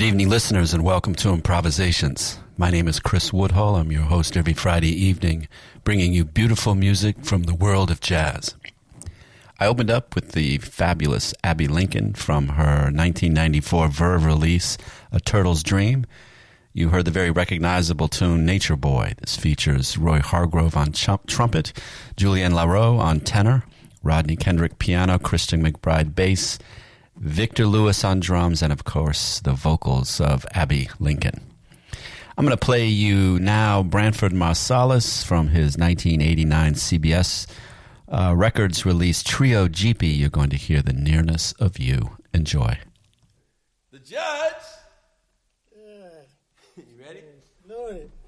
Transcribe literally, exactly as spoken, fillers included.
Good evening, listeners, and welcome to Improvisations. My name is Chris Woodhull. I'm your host every Friday evening, bringing you beautiful music from the world of jazz. I opened up with the fabulous Abbey Lincoln from her nineteen ninety-four Verve release, A Turtle's Dream. You heard the very recognizable tune Nature Boy. This features Roy Hargrove on chump- trumpet, Julian LaRoe on tenor, Rodney Kendrick piano, Christian McBride bass, Victor Lewis on drums, and of course the vocals of Abbey Lincoln. I'm going to play you now Branford Marsalis from his nineteen eighty-nine C B S uh, Records release Trio Jeepy. You're going to hear The Nearness of You. Enjoy. The Judge. Yeah. You ready? Know it.